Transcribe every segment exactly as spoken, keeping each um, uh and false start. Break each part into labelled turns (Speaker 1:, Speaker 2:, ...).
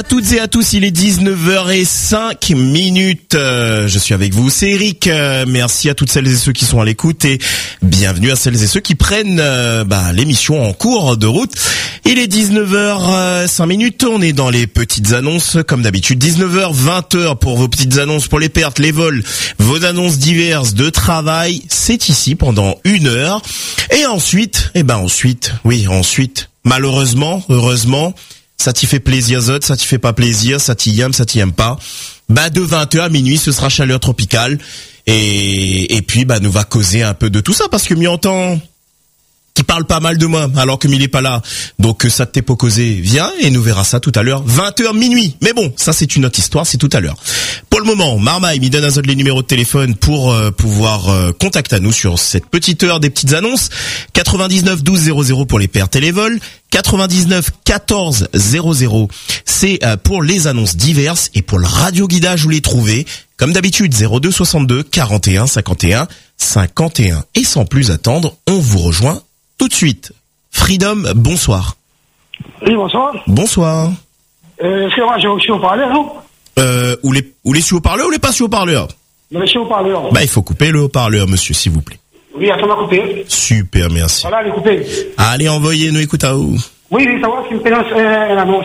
Speaker 1: À toutes et à tous, il est dix-neuf heures zéro cinq minutes. Euh, je suis avec vous, c'est Eric. Euh, merci à toutes celles et ceux qui sont à l'écoute et bienvenue à celles et ceux qui prennent euh, bah, l'émission en cours de route. Il est dix-neuf heures cinq minutes. On est dans les petites annonces comme d'habitude. dix-neuf heures, vingt heures pour vos petites annonces, pour les pertes, les vols, vos annonces diverses de travail. C'est ici pendant une heure. Et ensuite, eh ben ensuite, oui, ensuite, malheureusement, heureusement. Ça t'y fait plaisir, Zot, ça t'y fait pas plaisir, ça t'y aime, ça t'y aime pas. Bah, de vingt heures à minuit, ce sera chaleur tropicale. Et, et puis, bah, nous va causer un peu de tout ça parce que m'y entend qui parle pas mal de moi alors que m'il est pas là. Donc, ça t'est pas causé. Viens et nous verra ça tout à l'heure. vingt heures minuit. Mais bon, ça c'est une autre histoire, c'est tout à l'heure. Pour le moment, Marmaille me donne à Zot les numéros de téléphone pour euh, pouvoir euh, contacter à nous sur cette petite heure des petites annonces. quatre-vingt-dix-neuf douze zéro zéro pour les pertes et les vols. quatre-vingt-dix-neuf quatorze zéro zéro, c'est euh, pour les annonces diverses et pour le radio-guidage, vous les trouvez, comme d'habitude, zéro deux soixante-deux quarante et un cinquante et un cinquante et un. Et sans plus attendre, on vous rejoint tout de suite. Freedom, bonsoir.
Speaker 2: Oui, bonsoir.
Speaker 1: Bonsoir.
Speaker 2: Euh, c'est moi, j'ai reçu au parleur, non?
Speaker 1: Euh, ou les, ou les sur haut-parleurs ou les pas sur haut-parleurs?
Speaker 2: Non, les sur haut-parleur.
Speaker 1: Bah, il faut couper le haut-parleur, monsieur, s'il vous plaît.
Speaker 2: Oui, attends, on va couper.
Speaker 1: Super, merci.
Speaker 2: Voilà, elle est coupée.
Speaker 1: Allez, envoyez-nous, écoute à où?
Speaker 2: Oui, oui, savoir si me présente euh, l'annonce.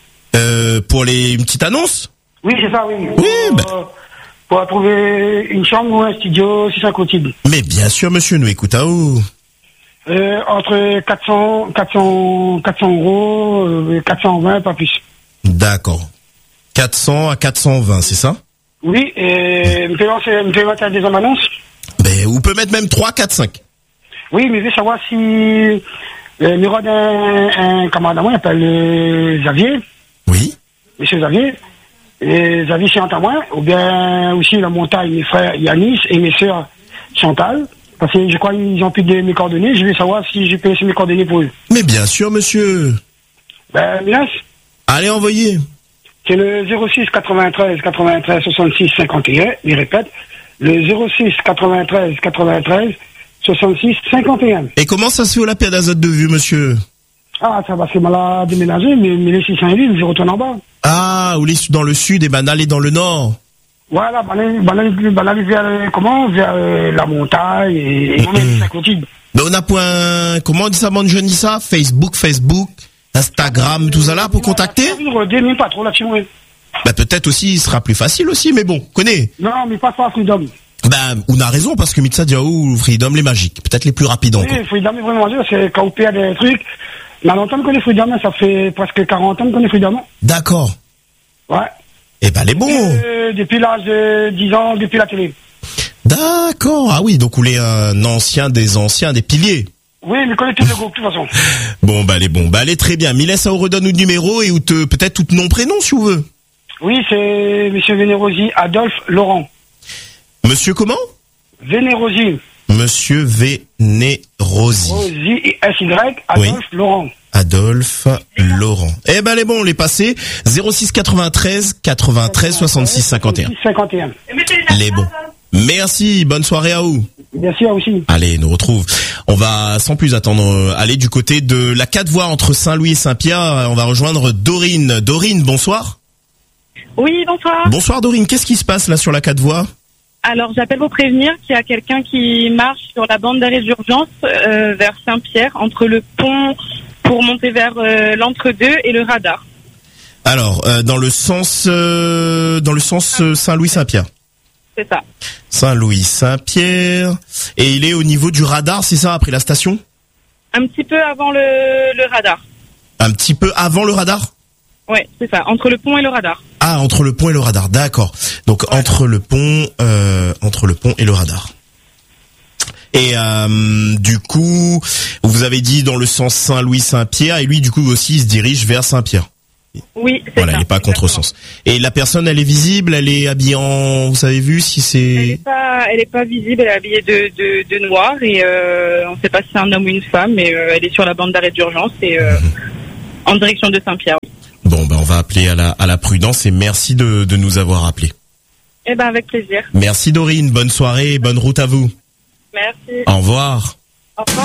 Speaker 1: Euh, pour les, une petite annonce?
Speaker 2: Oui, c'est ça, oui.
Speaker 1: Oui,
Speaker 2: pour,
Speaker 1: bah.
Speaker 2: euh, pour trouver une chambre ou un studio, si c'est possible.
Speaker 1: Mais bien sûr, monsieur, nous écoute à où?
Speaker 2: Euh, entre quatre cents, quatre cents, quatre cents euros, euh, quatre cent vingt, pas plus.
Speaker 1: D'accord. quatre cents à quatre cent vingt, c'est ça?
Speaker 2: Oui, et me présente, me présente la deuxième annonce.
Speaker 1: Ben, on peut mettre même trois, quatre, cinq.
Speaker 2: Oui, mais je veux savoir si, euh, il y aura un, un camarade à moi, il s'appelle euh, Xavier.
Speaker 1: Oui.
Speaker 2: Monsieur Xavier. Et Xavier c'est à moi, ou bien aussi la montagne, mes frères Yanis et mes sœurs Chantal. Parce que je crois qu'ils ont plus de mes coordonnées. Je vais savoir si je peux laisser mes coordonnées pour eux.
Speaker 1: Mais bien sûr, monsieur.
Speaker 2: Ben, Milas.
Speaker 1: Allez, envoyez.
Speaker 2: C'est le zéro six quatre-vingt-treize quatre-vingt-treize soixante-six cinquante et un. Il répète. Le zéro six quatre-vingt-treize quatre-vingt-treize soixante-six cinquante et un.
Speaker 1: Et comment ça se fait au Lapierre d'Azote de vue, monsieur?
Speaker 2: Ah, ça va, c'est mal à déménager, mais, mais les six cents villes, je retourne en bas.
Speaker 1: Ah, ou les dans le sud et ben allez dans le nord.
Speaker 2: Voilà, ben allez, ben allez, ben allez vers, euh, comment, vers euh, la montagne et, et
Speaker 1: Mm-hmm.
Speaker 2: ça continue.
Speaker 1: Ben on a point, comment on dit ça, mon jeune dit ça? Facebook, Facebook, Instagram, tout ça là pour contacter?
Speaker 2: Redémine pas trop là-dessus, oui.
Speaker 1: Ben peut-être aussi, il sera plus facile aussi, mais bon, connais.
Speaker 2: Non, mais pas pas Freedom.
Speaker 1: Ben, on a raison parce que Mitsa dit oh, Freedom les magiques, peut-être les plus rapides encore.
Speaker 2: Oui, Freedom est vraiment dur, c'est quand on perd des trucs. Il y a longtemps qu'on connaît Freedom, ça fait presque quarante ans qu'on connaît Freedom.
Speaker 1: D'accord.
Speaker 2: Ouais.
Speaker 1: Eh ben, les bons.
Speaker 2: Euh, depuis l'âge de dix ans, depuis la télé.
Speaker 1: D'accord. Ah oui, donc vous êtes un ancien des anciens, des piliers.
Speaker 2: Oui, mais connaît tout le groupe, de toute façon.
Speaker 1: Bon, bah, les bons. Bah, allez, très bien. Mylès, ça vous redonne le numéro et ou te, peut-être tout nom, prénom, si vous voulez.
Speaker 2: Oui, c'est Monsieur Vénérosi, Adolphe Laurent.
Speaker 1: Monsieur comment?
Speaker 2: Vénérosi.
Speaker 1: Monsieur Vénérosi.
Speaker 2: Rosi, S Y, Adolphe
Speaker 1: Oui.
Speaker 2: Laurent.
Speaker 1: Adolphe Laurent. Eh ben, les bons, on les passés. zéro six quatre-vingt-treize quatre-vingt-treize soixante-six cinquante et un.
Speaker 2: cinquante et un.
Speaker 1: Les bons. Merci. Bonne soirée à vous.
Speaker 2: Bien sûr, aussi.
Speaker 1: Allez, nous retrouve. On va, sans plus attendre, euh, aller du côté de la quatre voies entre Saint-Louis et Saint-Pierre. On va rejoindre Dorine. Dorine, bonsoir.
Speaker 3: Oui, bonsoir.
Speaker 1: Bonsoir Dorine. Qu'est-ce qui se passe là sur la quatre voies?
Speaker 3: Alors, j'appelle pour prévenir qu'il y a quelqu'un qui marche sur la bande d'arrêt d'urgence euh, vers Saint-Pierre, entre le pont pour monter vers euh, l'entre-deux et le radar.
Speaker 1: Alors, euh, dans le sens, euh, dans le sens euh, Saint-Louis-Saint-Pierre.
Speaker 3: C'est ça.
Speaker 1: Saint-Louis-Saint-Pierre. Et il est au niveau du radar, c'est ça, après la station?
Speaker 3: Un petit peu avant le, le radar.
Speaker 1: Un petit peu avant le radar?
Speaker 3: Oui, c'est ça. Entre le pont et le radar.
Speaker 1: Ah, entre le pont et le radar, d'accord. Donc ouais. entre le pont, euh, entre le pont et le radar. Et euh, du coup, vous avez dit dans le sens Saint-Louis-Saint-Pierre, et lui du coup aussi il se dirige vers Saint-Pierre.
Speaker 3: Oui, c'est
Speaker 1: voilà,
Speaker 3: ça.
Speaker 1: il n'est pas à contresens. Et la personne, elle est visible, elle est habillée en, vous avez vu si c'est.
Speaker 3: Elle est pas, elle est pas visible, elle est habillée de de, de noir et euh, on ne sait pas si c'est un homme ou une femme, mais euh, elle est sur la bande d'arrêt d'urgence et euh, mmh. en direction de Saint-Pierre.
Speaker 1: Bon, ben on va appeler à la à la prudence et merci de de nous avoir appelés.
Speaker 3: Eh ben avec plaisir.
Speaker 1: Merci Dorine, bonne soirée, bonne route à vous.
Speaker 3: Merci.
Speaker 1: Au revoir.
Speaker 3: Au revoir.